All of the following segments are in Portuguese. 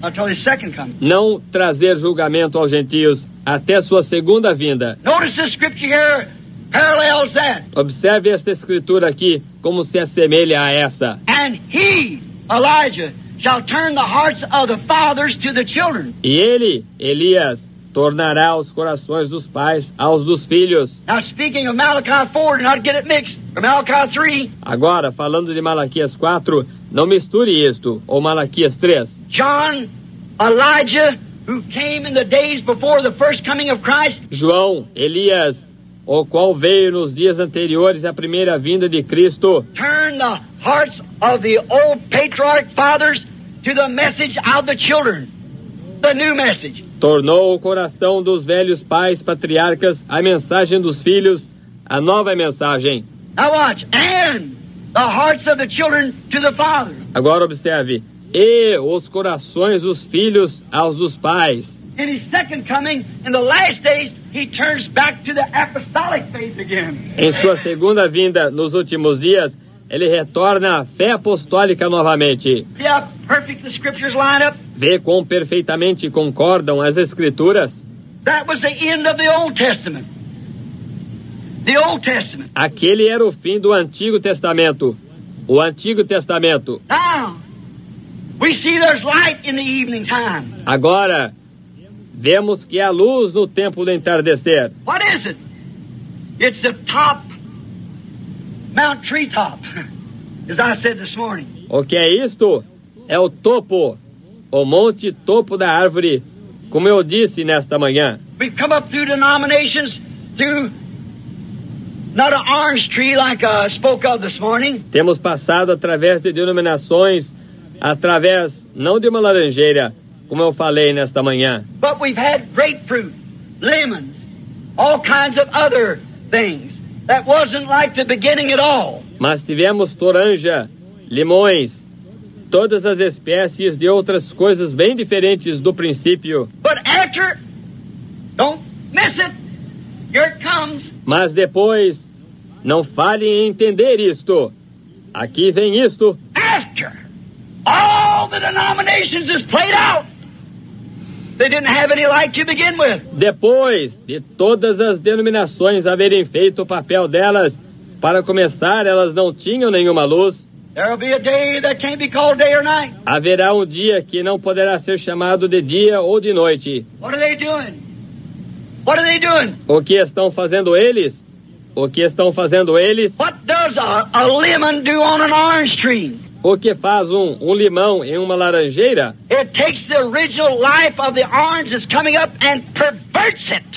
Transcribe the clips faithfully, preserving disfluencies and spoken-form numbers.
until his second coming. Não trazer julgamento aos gentios até sua segunda vinda. Notice this scripture here parallels that. Observe esta escritura aqui, como se assemelha a essa. And he, Elijah, shall turn the hearts of the fathers to the children. E ele, Elias, tornará os corações dos pais aos dos filhos. Now speaking of Malachi four, do not get it mixed, or Malachi three. Agora, falando de Malaquias quatro, não misture isto, ou Malaquias três. John, Elijah, who came in the days before the first coming of Christ. João, Elias, o qual veio nos dias anteriores à primeira vinda de Cristo, Turn the hearts of the old patriarch fathers to the message of the children, the new message. tornou o coração dos velhos pais patriarcas a mensagem dos filhos, a nova mensagem. Now watch. And the hearts of the children to the fathers. Agora observe. E os corações dos filhos aos dos pais. In his second coming, in the last days, he turns back to the apostolic faith again. Em sua segunda vinda, nos últimos dias, ele retorna à fé apostólica novamente. See how perfect the scriptures line up? Vê quão perfeitamente concordam as escrituras? That was the end of the Old Testament. The Old Testament. Aquele era o fim do Antigo Testamento. O Antigo Testamento. Now, we see there's light in the evening time. Agora, vemos que há luz no tempo do entardecer. What is it? It's the top, Mount Treetop, as I said this morning. O que é isto? É o topo, o monte topo da árvore, como eu disse nesta manhã. We've come up through denominations, through not an orange tree like I spoke of this morning. Temos passado através de denominações, através não de uma laranjeira, como eu falei nesta manhã. But we've had grapefruit, lemons, all kinds of other things. That wasn't like the beginning at all. Mas tivemos toranja, limões, todas as espécies de outras coisas bem diferentes do princípio. But after, don't miss it, here it comes. Mas depois, não falhe em entender isto. Aqui vem isto. After all the denominations is played out, they didn't have any light to begin with. Depois de todas as denominações haverem feito o papel delas, para começar, elas não tinham nenhuma luz. There'll be a day that can't be called day or night. Haverá um dia que não poderá ser chamado de dia ou de noite. What are they doing? What are they doing? O que estão fazendo eles? O que estão fazendo eles? What does a, a lemon do on an orange tree? O que faz um, um limão em uma laranjeira? It takes the original life of the orange that's coming up and perverts it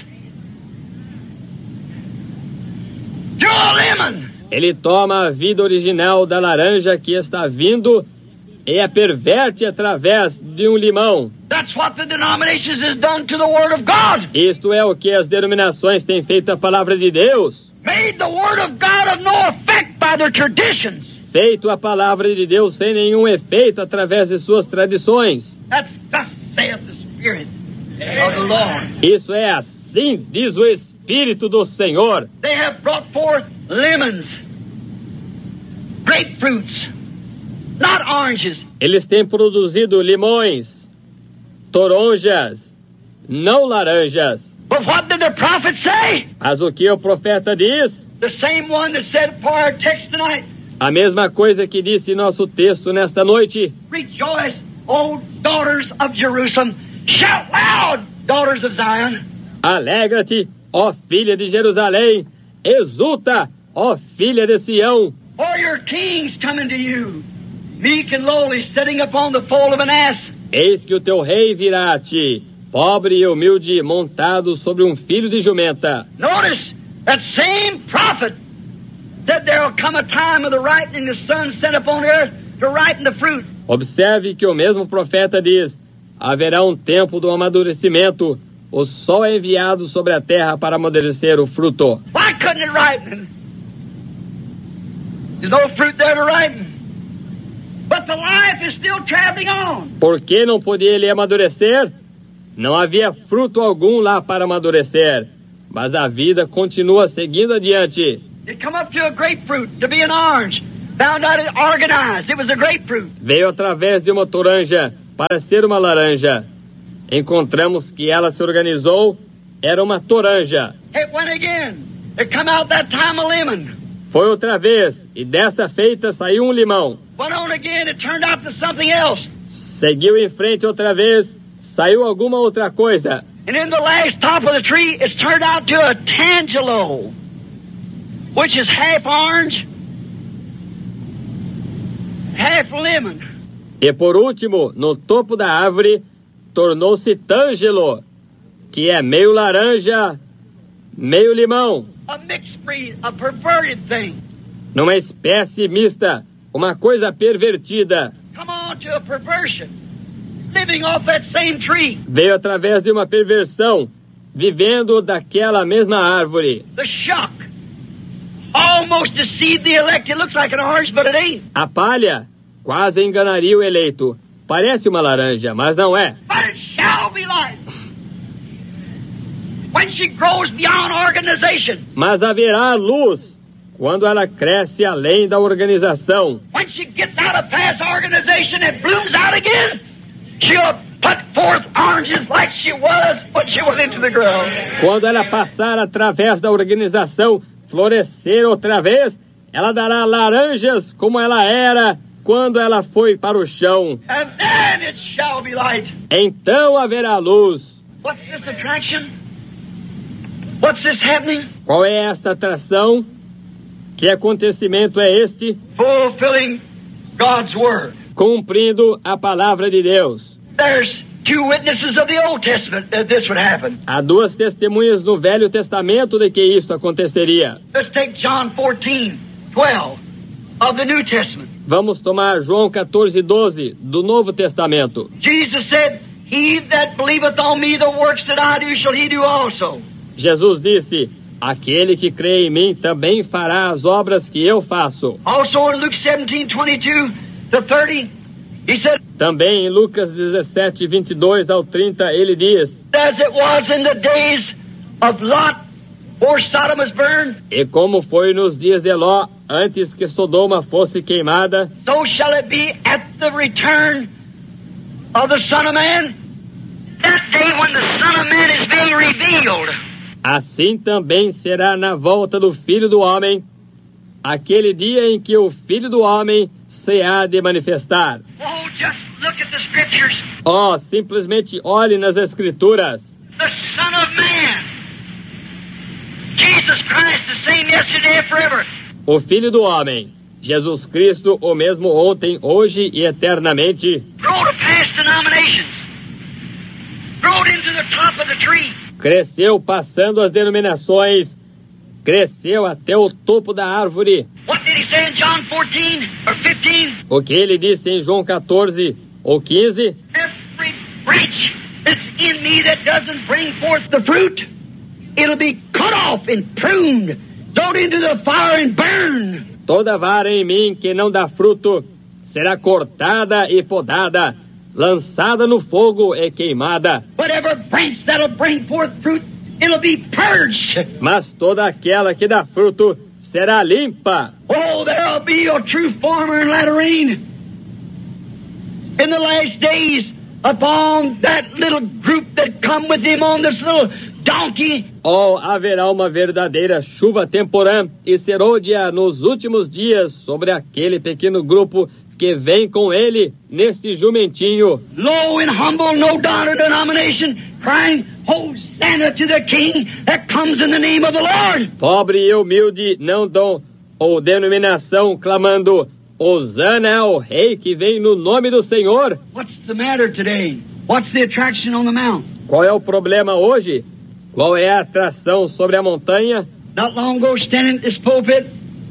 to a lemon. Ele toma a vida original da laranja que está vindo e a perverte através de um limão. That's what the denominations has done to the Word of God. Isto é o que as denominações têm feito à palavra de Deus. Made the Word of God of no effect by their traditions. Feito a palavra de Deus sem nenhum efeito através de suas tradições. That's thus saith the Spirit of the Lord. Isso é assim, diz o Espírito do Senhor. They have brought forth lemons, grapefruits, not oranges. Eles têm produzido limões, toronjas, não laranjas. But what did the prophet say? Mas o que o profeta diz? The same one that said for our text tonight. A mesma coisa que disse nosso texto nesta noite. Rejoice, O daughters of Jerusalem. Shout loud, daughters of Zion. Alegra-te, ó filha de Jerusalém. Exulta, ó filha de Sião. For your king's coming to you, meek and lowly, sitting upon the foal of an ass. Eis que o teu rei virá a ti, pobre e humilde, montado sobre um filho de jumenta. Notice, that same prophet said there will come a time of the ripening the sun sent upon earth to ripen the fruit. Observe que o mesmo profeta diz: haverá um tempo do amadurecimento. O sol é enviado sobre a terra para amadurecer o fruto. Why couldn't it ripen? There's no fruit there to ripen. But the life is still traveling on. Por que não podia ele amadurecer? Não havia fruto algum lá para amadurecer. Mas a vida continua seguindo adiante. It come up to a grapefruit, to be an orange. Found out it organized. It was a grapefruit. Veio através de uma toranja, para ser uma laranja. Encontramos que ela se organizou, era uma toranja. It went again. It come out that time a lemon. Foi outra vez, e desta feita saiu um limão. Went on again. It turned out to something else. Seguiu em frente outra vez, saiu alguma outra coisa. And in the last top of the tree, it's turned out to a tangelo, which is half orange, half lemon. E por último, no topo da árvore, tornou-se tângelo, que é meio laranja, meio limão. A mixed breed, a perverted thing. Numa espécie mista, uma coisa pervertida. Come on to a perversion, living off that same tree. Veio através de uma perversão, vivendo daquela mesma árvore. The shock almost deceived the elect. It looks like an orange, but it ain't. A palha quase enganaria o eleito. Parece uma laranja, mas não é. But it shall be light. When she grows beyond organization. Mas haverá luz quando ela cresce além da organização. When she gets out of past organization and blooms out again, she'll put forth oranges like she was when she went into the ground. Quando ela passar através da organização, florescer outra vez, ela dará laranjas como ela era quando ela foi para o chão. And then it shall be light. Então haverá luz. What's this attraction? What's this happening? Qual é esta atração? Que acontecimento é este? Fulfilling God's word. Cumprindo a palavra de Deus. There's two witnesses of the Old Testament that this would happen. Há duas testemunhas no Velho Testamento de que isto aconteceria. Let's take John fourteen, twelve of the New Testament. Vamos tomar João quatorze, doze do Novo Testamento. Jesus said, "He that believeth on me, the works that I do shall he do also." Jesus disse, aquele que crê em mim também fará as obras que eu faço. Also in Luke seventeen, twenty-two to thirty, he said, Também em Lucas dezessete, vinte e dois ao trinta, ele diz, as it was in the days of Lot, before Sodom was burned, e como foi nos dias de Ló, antes que Sodoma fosse queimada, so shall it be at the return of the Son of Man. That day when the Son of Man is being revealed. assim também será na volta do Filho do Homem, aquele dia em que o Filho do Homem se há de manifestar. Oh, just look at the scriptures. Oh, simplesmente olhe nas Escrituras. The Son of Man, Jesus Christ, the same yesterday and forever. O Filho do Homem, Jesus Cristo, o mesmo ontem, hoje e eternamente. Growed past denominations. Growed into the top of the tree. Cresceu passando as denominações, cresceu até o topo da árvore. What did he say in John fourteen or fifteen? O que ele disse em João quatorze ou quinze? Every branch that's in me that doesn't bring forth the fruit, it'll be cut off and pruned, thrown into the fire and burned. Toda vara em mim que não dá fruto será cortada e podada, lançada no fogo e queimada. Whatever branch that'll bring forth fruit, it'll be purged. Mas toda aquela que dá fruto será limpa. Oh, there'll be a true farmer in latter rain. In the last days, upon that little group that come with him on this little donkey. Oh, haverá uma verdadeira chuva temporã e serôdia nos últimos dias sobre aquele pequeno grupo que vem com ele nesse jumentinho. Low and humble, no doubt of denomination, crying, Hosanna to the King that comes in the name of the Lord. Pobre e humilde, não dom ou denominação, clamando, Hosana ao Rei que vem no nome do Senhor. What's the matter today? What's the attraction on the mount? Qual é o problema hoje? Qual é a atração sobre a montanha? Not long ago, standing at this pulpit,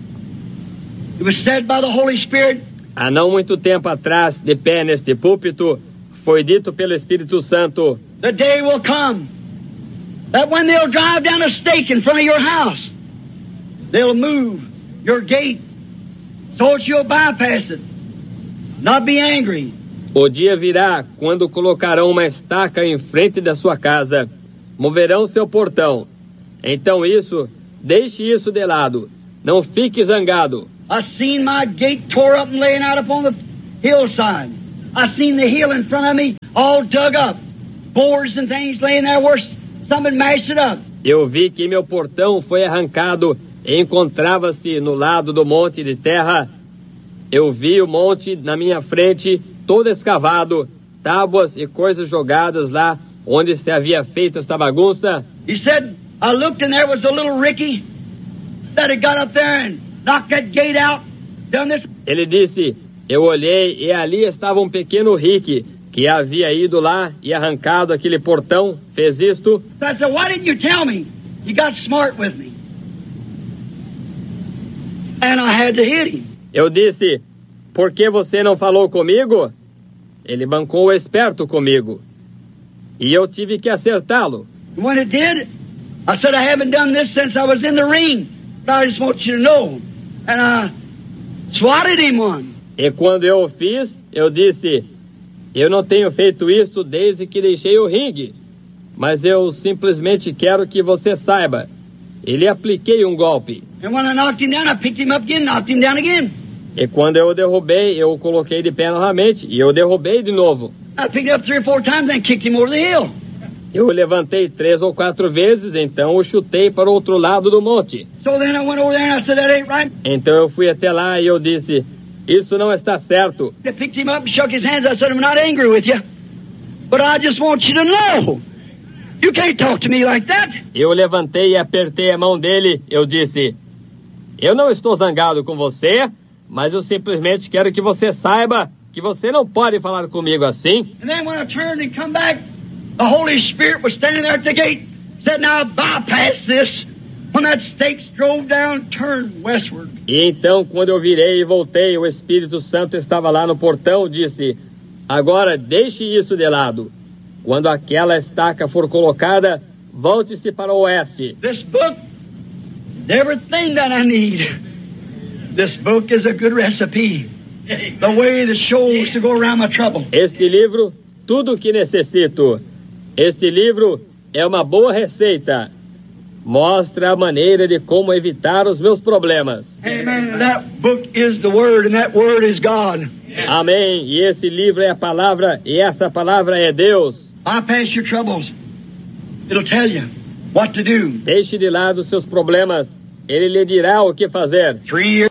it was said by the Holy Spirit, Há não muito tempo atrás, de pé neste púlpito, foi dito pelo Espírito Santo, the day will come that when they'll drive down a stake in front of your house, they'll move your gate so that you'll bypass it, not be angry. O dia virá quando colocarão uma estaca em frente da sua casa, moverão seu portão. Então isso, deixe isso de lado, não fique zangado. I seen my gate tore up and laying out upon the hillside. I seen the hill in front of me all dug up. Boards and things laying there where somebody mashed it up. Eu vi que meu portão foi arrancado e encontrava-se no lado do monte de terra. Eu vi o monte na minha frente, todo escavado, tábuas e coisas jogadas lá onde se havia feito esta bagunça. He said, I looked and there was a little Ricky that had got up there and knocked that gate out, done this. Ele disse, eu olhei e ali estava um pequeno Rick que havia ido lá e arrancado aquele portão, fez isto. So I said, why didn't you tell me? You got smart with me. And I had to hit him. Eu disse, por que você não falou comigo? Ele bancou o esperto comigo. E eu tive que acertá-lo. When it did, I said, I haven't done this since I was in the ring. But I just want you to know. And I swatted him one. E quando eu o fiz, eu disse, eu não tenho feito isto desde que deixei o ringue. Mas eu simplesmente quero que você saiba. Ele apliquei um golpe. And when I knocked him down, I picked him up again, knocked him down again. E quando eu o derrubei, eu o coloquei de pé novamente e eu o derrubei de novo. I picked him up three or four times and kicked him over the hill. Eu o levantei três ou quatro vezes, então o chutei para o outro lado do monte. So then I went over there and I said, that ain't right. Então eu fui até lá e eu disse, isso não está certo. I picked him up and shook his hands. I said, I'm not angry with you, but I just want you to know. You can't talk to me like that. Eu levantei e apertei a mão dele. Eu disse, eu não estou zangado com você, mas eu simplesmente quero que você saiba que você não pode falar comigo assim. And then when I turned and come back, the Holy Spirit was standing there at the gate. Said, now bypass this. When that stakes drove down, turned westward. E então, quando eu virei e voltei, o Espírito Santo estava lá no portão, disse, agora deixe isso de lado. Quando aquela estaca for colocada, volte-se para o oeste. This book is everything that I need. This book is a good recipe. The way that shows to go around my trouble. Este livro, tudo o que necessito. Este livro é uma boa receita. Mostra a maneira de como evitar os meus problemas. Amen. That book is the Word, and that Word is God. Amém. E esse livro é a palavra, e essa palavra é Deus. Bypass your troubles. It'll tell you what to do. Deixe de lado os seus problemas. Ele lhe dirá o que fazer. Three years.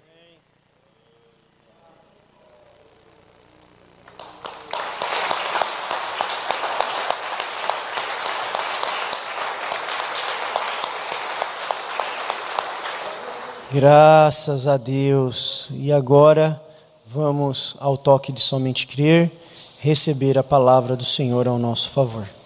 Graças a Deus. E agora vamos ao toque de somente crer, receber a palavra do Senhor ao nosso favor.